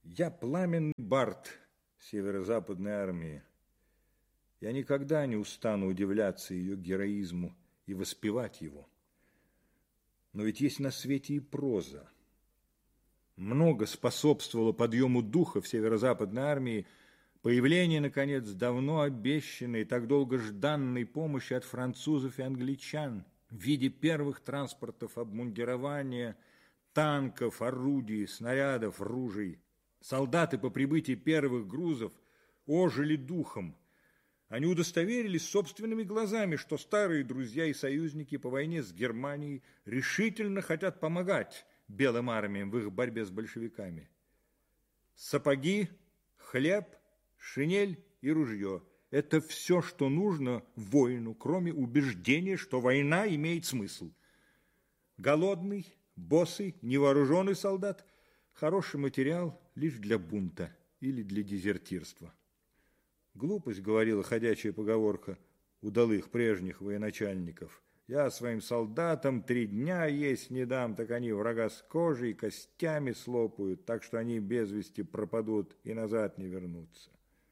Я пламенный бард северо-западной армии. Я никогда не устану удивляться ее героизму и воспевать его. Но ведь есть на свете и проза. Много способствовало подъему духа в северо-западной армии появление, наконец, давно обещанной и так долго жданной помощи от французов и англичан в виде первых транспортов обмундирования, танков, орудий, снарядов, ружей. Солдаты по прибытии первых грузов ожили духом. Они удостоверились собственными глазами, что старые друзья и союзники по войне с Германией решительно хотят помогать белым армиям в их борьбе с большевиками. Сапоги, хлеб, шинель и ружье – это все, что нужно воину, кроме убеждения, что война имеет смысл. Голодный, босый, невооруженный солдат – хороший материал лишь для бунта или для дезертирства. Глупость, говорила ходячая поговорка удалых прежних военачальников. Я своим солдатам 3 дня есть не дам, так они врага с кожей и костями слопают, так что они без вести пропадут и назад не вернутся.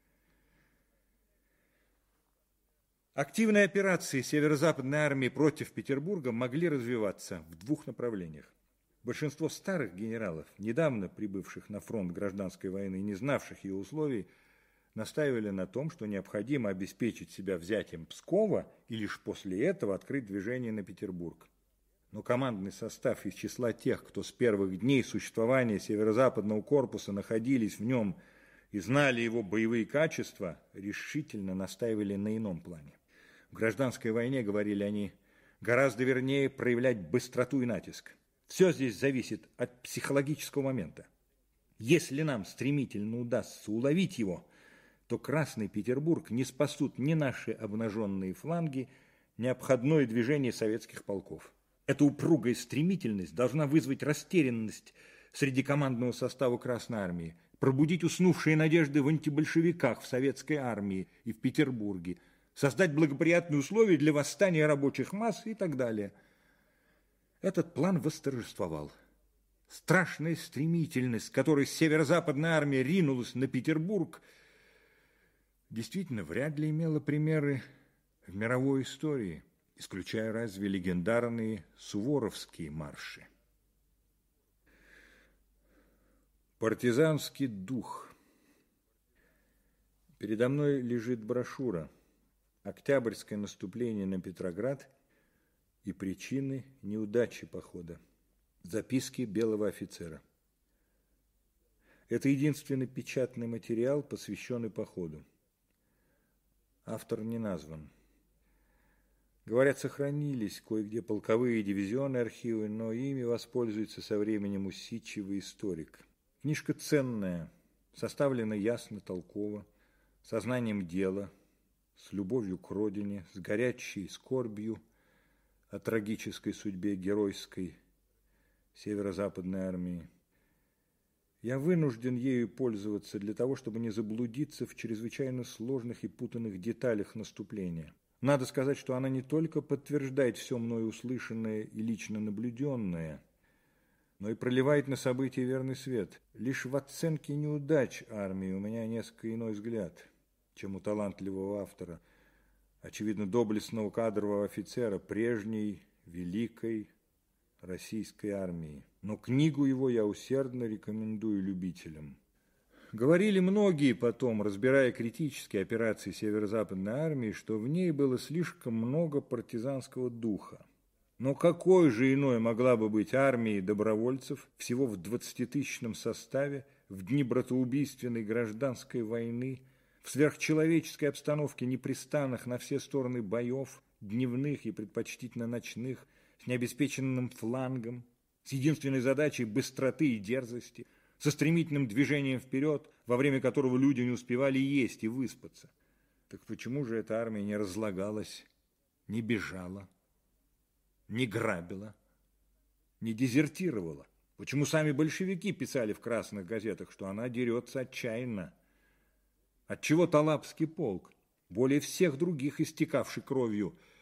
Активные операции северо-западной армии против Петербурга могли развиваться в 2 направлениях. Большинство старых генералов, недавно прибывших на фронт гражданской войны и не знавших ее условий, настаивали на том, что необходимо обеспечить себя взятием Пскова и лишь после этого открыть движение на Петербург. Но командный состав из числа тех, кто с первых дней существования северо-западного корпуса находились в нем и знали его боевые качества, решительно настаивали на ином плане. В гражданской войне, говорили они, гораздо вернее проявлять быстроту и натиск. Все здесь зависит от психологического момента. Если нам стремительно удастся уловить его, то Красный Петербург не спасут ни наши обнаженные фланги, ни обходное движение советских полков. Эта упругая стремительность должна вызвать растерянность среди командного состава Красной армии, пробудить уснувшие надежды в антибольшевиках в советской армии и в Петербурге, создать благоприятные условия для восстания рабочих масс и так далее. Этот план восторжествовал. Страшная стремительность, с которой северо-западная армия ринулась на Петербург, действительно вряд ли имела примеры в мировой истории, исключая разве легендарные суворовские марши. Партизанский дух. Передо мной лежит брошюра «Октябрьское наступление на Петроград и причины неудачи похода. Записки белого офицера». Это единственный печатный материал, посвященный походу. Автор не назван. Говорят, сохранились кое-где полковые и дивизионные архивы, но ими воспользуется со временем усидчивый историк. Книжка ценная, составлена ясно, толково, сознанием дела, с любовью к родине, с горячей скорбью о трагической судьбе геройской северо-западной армии. Я вынужден ею пользоваться для того, чтобы не заблудиться в чрезвычайно сложных и путанных деталях наступления. Надо сказать, что она не только подтверждает все мною услышанное и лично наблюденное, но и проливает на события верный свет. Лишь в оценке неудач армии у меня несколько иной взгляд, чем у талантливого автора, очевидно, доблестного кадрового офицера прежней великой российской армии. Но книгу его я усердно рекомендую любителям. Говорили многие потом, разбирая критически операции северо-западной армии, что в ней было слишком много партизанского духа. Но какой же иной могла бы быть армия добровольцев всего в 20-тысячном составе в дни братоубийственной гражданской войны, в сверхчеловеческой обстановке непрестанных на все стороны боев, дневных и предпочтительно ночных, с необеспеченным флангом, с единственной задачей быстроты и дерзости, со стремительным движением вперед, во время которого люди не успевали есть и выспаться. Так почему же эта армия не разлагалась, не бежала, не грабила, не дезертировала? Почему сами большевики писали в красных газетах, что она дерется отчаянно? Отчего Талапский полк, более всех других истекавший кровью,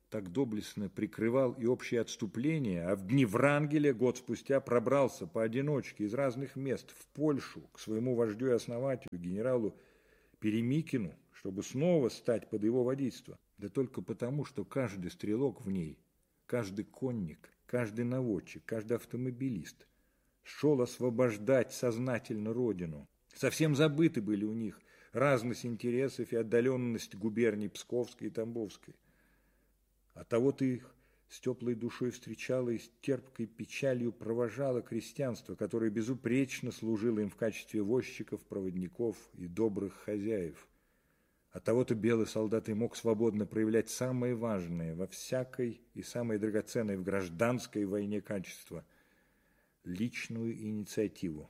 так доблестно прикрывал и общее отступление, а в дни Врангеля год спустя пробрался поодиночке из разных мест в Польшу к своему вождю и основателю, генералу Перемикину, чтобы снова стать под его водительство. Да только потому, что каждый стрелок в ней, каждый конник, каждый наводчик, каждый автомобилист шел освобождать сознательно родину. Совсем забыты были у них разность интересов и отдаленность губерний Псковской и Тамбовской. Оттого ты их с теплой душой встречала и с терпкой печалью провожала крестьянство, которое безупречно служило им в качестве возчиков, проводников и добрых хозяев. Оттого-то белый солдат и мог свободно проявлять самое важное во всякой и самое драгоценное в гражданской войне качество – личную инициативу.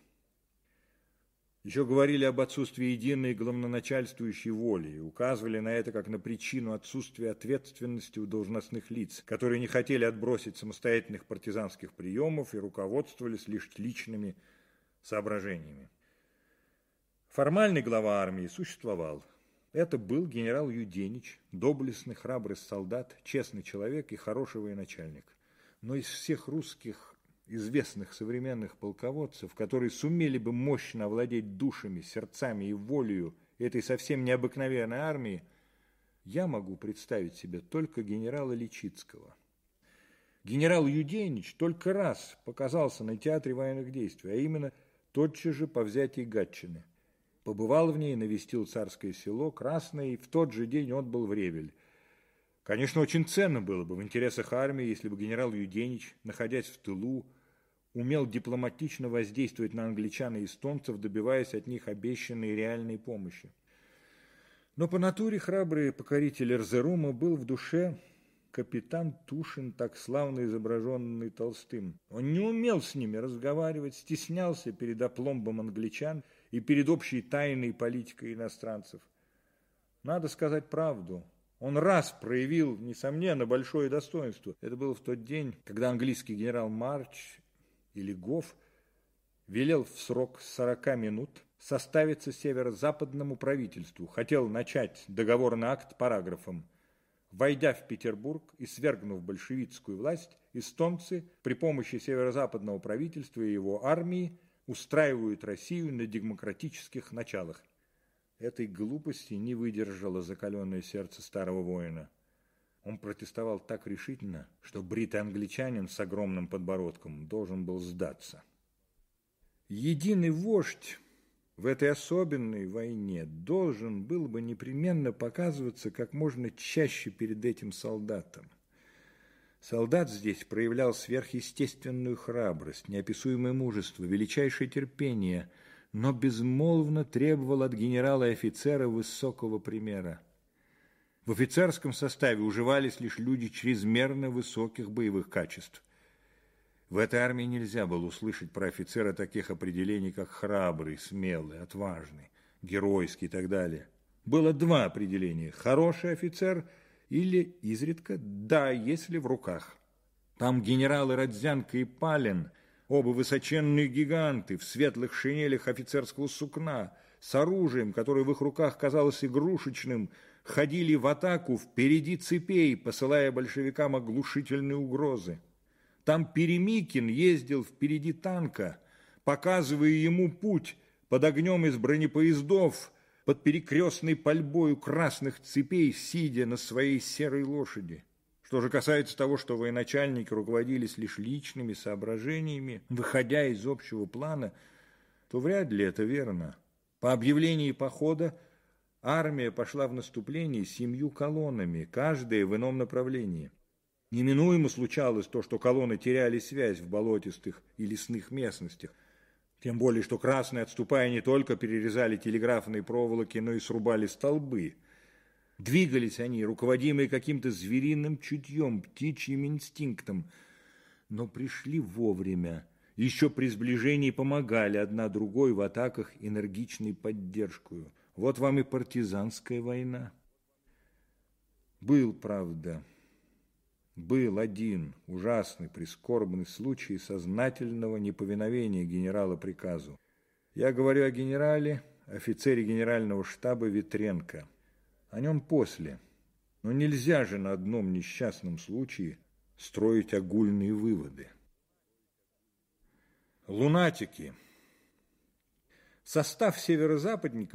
Еще говорили об отсутствии единой главноначальствующей воли и указывали на это как на причину отсутствия ответственности у должностных лиц, которые не хотели отбросить самостоятельных партизанских приемов и руководствовались лишь личными соображениями. Формальный глава армии существовал. Это был генерал Юденич, доблестный, храбрый солдат, честный человек и хороший военачальник. Но из всех русских известных современных полководцев, которые сумели бы мощно овладеть душами, сердцами и волею этой совсем необыкновенной армии, я могу представить себе только генерала Личицкого. Генерал Юденич только раз показался на театре военных действий, а именно тотчас же по взятии Гатчины. Побывал в ней, навестил царское село Красное, и в тот же день отбыл в Ревель. Конечно, очень ценно было бы в интересах армии, если бы генерал Юденич, находясь в тылу, умел дипломатично воздействовать на англичан и эстонцев, добиваясь от них обещанной реальной помощи. Но по натуре храбрый покоритель Эрзерума был в душе капитан Тушин, так славно изображенный Толстым. Он не умел с ними разговаривать, стеснялся перед опломбом англичан и перед общей тайной политикой иностранцев. Надо сказать правду. Он раз проявил, несомненно, большое достоинство. Это было в тот день, когда английский генерал Марч или Гофф велел в срок 40 минут составиться северо-западному правительству, хотел начать договорный акт параграфом. Войдя в Петербург и свергнув большевистскую власть, эстонцы при помощи северо-западного правительства и его армии устраивают Россию на демократических началах. Этой глупости не выдержало закаленное сердце старого воина. Он протестовал так решительно, что бритый англичанин с огромным подбородком должен был сдаться. Единый вождь в этой особенной войне должен был бы непременно показываться как можно чаще перед этим солдатом. Солдат здесь проявлял сверхъестественную храбрость, неописуемое мужество, величайшее терпение, но безмолвно требовал от генерала и офицера высокого примера. В офицерском составе уживались лишь люди чрезмерно высоких боевых качеств. В этой армии нельзя было услышать про офицера таких определений, как храбрый, смелый, отважный, геройский и так далее. Было два определения – хороший офицер или, изредка, да, если в руках. Там генералы Родзянко и Палин, оба высоченные гиганты, в светлых шинелях офицерского сукна, с оружием, которое в их руках казалось игрушечным, ходили в атаку впереди цепей, посылая большевикам оглушительные угрозы. Там Перемикин ездил впереди танка, показывая ему путь под огнем из бронепоездов, под перекрестной пальбою красных цепей, сидя на своей серой лошади. Что же касается того, что военачальники руководились лишь личными соображениями, выходя из общего плана, то вряд ли это верно. По объявлении похода армия пошла в наступление 7 колоннами, каждая в ином направлении. Неминуемо случалось то, что колонны теряли связь в болотистых и лесных местностях. Тем более, что красные, отступая, не только перерезали телеграфные проволоки, но и срубали столбы. Двигались они, руководимые каким-то звериным чутьем, птичьим инстинктом, но пришли вовремя. Еще при сближении помогали одна другой в атаках энергичной поддержкой. Вот вам и партизанская война. Был, правда, был один ужасный, прискорбный случай сознательного неповиновения генерала приказу. Я говорю о генерале, офицере генерального штаба Ветренко. О нем после. Но нельзя же на одном несчастном случае строить огульные выводы. Лунатики. Состав северо-западников